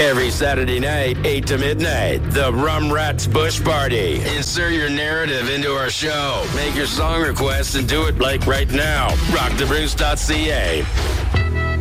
Every Saturday night, 8 to midnight, the Rum Rats Bush Party. Insert your narrative into our show. Make your song request and do it like right now. Rockthebruce.ca.